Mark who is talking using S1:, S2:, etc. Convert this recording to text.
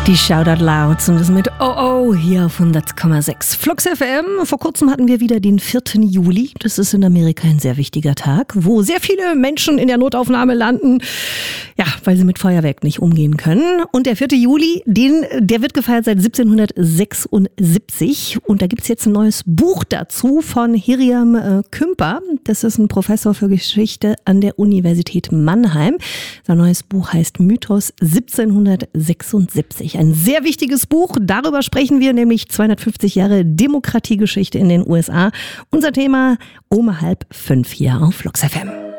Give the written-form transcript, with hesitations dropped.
S1: Die Shout Out Louds und das mit Oh hier auf 100,6 Flux FM. Vor kurzem hatten wir wieder den 4. Juli. Das ist in Amerika ein sehr wichtiger Tag, wo sehr viele Menschen in der Notaufnahme landen, ja, weil sie mit Feuerwerk nicht umgehen können. Und der 4. Juli, der wird gefeiert seit 1776. Und da gibt's jetzt ein neues Buch dazu von Hiriam Kümper. Das ist ein Professor für Geschichte an der Universität Mannheim. Sein neues Buch heißt Mythos 1776. Ein sehr wichtiges Buch. Darüber sprechen wir, nämlich 250 Jahre Demokratiegeschichte in den USA. Unser Thema um 4:30 hier auf Flux FM.